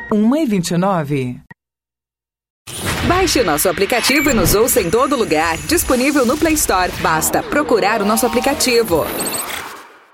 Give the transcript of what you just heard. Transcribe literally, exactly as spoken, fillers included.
uma e vinte e nove. Baixe o nosso aplicativo e nos ouça em todo lugar. Disponível no Play Store. Basta procurar o nosso aplicativo.